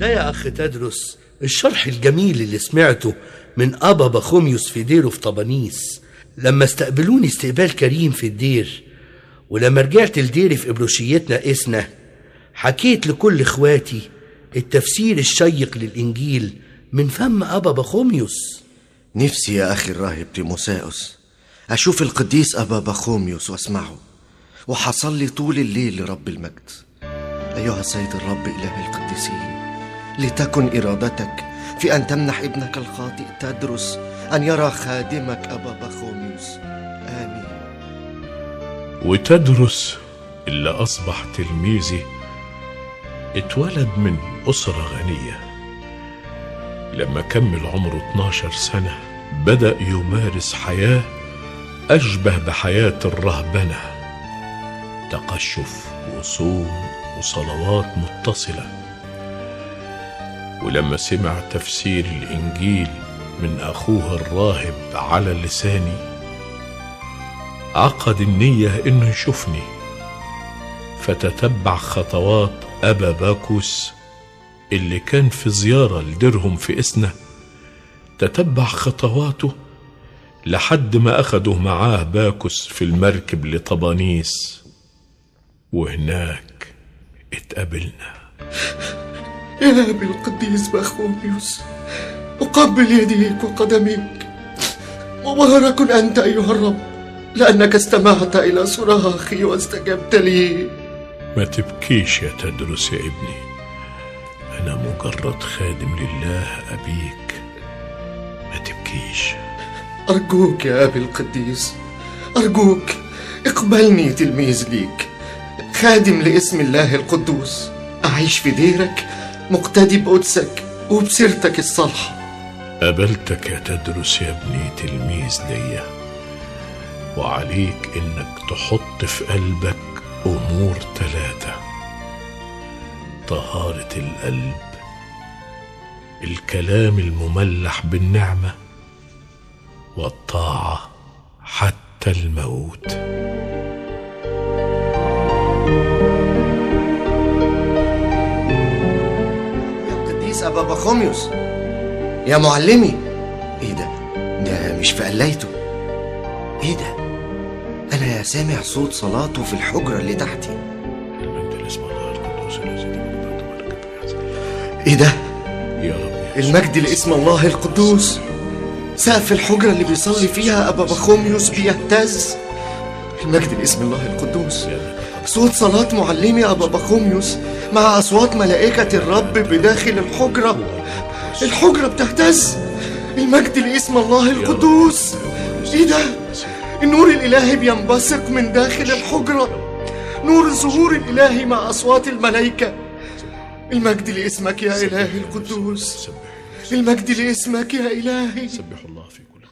ده يا أخ تدرس الشرح الجميل اللي سمعته من أبا بخوميوس في ديره في طبانيس لما استقبلوني استقبال كريم في الدير. ولما رجعت لديري في إبروشيتنا إسنا حكيت لكل إخواتي التفسير الشيق للإنجيل من فم أبا بخوميوس. نفسي يا أخي الراهب تيموساوس أشوف القديس أبا بخوميوس وأسمعه، وحصلي طول الليل لرب المجد. أيها السيد الرب إله القديسين، لتكن إرادتك في أن تمنح ابنك الخاطئ تدرس أن يرى خادمك أبا بخوميوس. آمين. وتدرس اللي أصبح تلميذي اتولد من أسرة غنية. لما كمل عمره 12 سنة بدأ يمارس حياة أشبه بحياة الرهبنة، تقشف وصوم وصلوات متصلة. ولما سمع تفسير الإنجيل من أخوه الراهب على لساني عقد النية إنه يشوفني، فتتبع خطوات أبا باكوس اللي كان في زيارة لديرهم في إسنا. تتبع خطواته لحد ما أخده معاه باكوس في المركب لطبانيس، وهناك اتقابلنا. يا أبي القديس بخوميوس، أقبل يديك وقدميك. مبارك أنت أيها الرب، لأنك استمعت إلى صراخي واستجبت لي. ما تبكيش يا تدرس يا ابني، أنا مجرد خادم لله أبيك، ما تبكيش. أرجوك يا أبي القديس، أرجوك اقبلني تلميذ ليك، خادم لاسم الله القدوس، أعيش في ديرك مقتدي بقدسك وبسيرتك الصالحة. قابلتك يا تدرس يا ابني تلميذ ليا، وعليك إنك تحط في قلبك أمور 3: طهارة القلب، الكلام المملح بالنعمة، والطاعة حتى الموت. يا القديس أبا بخوميوس، يا معلمي. إيه ده مش في قلايته؟ إيه ده؟ أنا سامع صوت صلاته في الحجرة اللي تحتي. إيه ده؟ يا رب المجد لاسم الله القدوس. سقف الحجرة اللي بيصلي فيها أبا بخوميوس بيهتز. المجد لاسم الله القدوس. صوت صلاة معلمي أبا بخوميوس مع أصوات ملائكة الرب بداخل الحجرة. الحجرة بتهتز. المجد لاسم الله القدوس. إيه ده؟ النور الإلهي بينبثق من داخل الحجرة، نور الظهور الإلهي مع أصوات الملائكة. المجد لاسمك يا إلهي القدوس، المجد لاسمك يا إلهي. سبح الله فيكم.